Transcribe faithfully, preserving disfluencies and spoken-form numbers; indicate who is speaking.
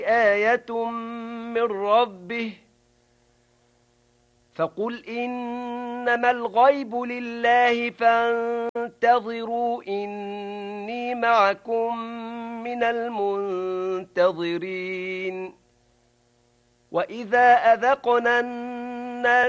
Speaker 1: آية من ربه فقل إنما الغيب لله فانتظروا إني معكم من المنتظرين وإذا أذقنا الناس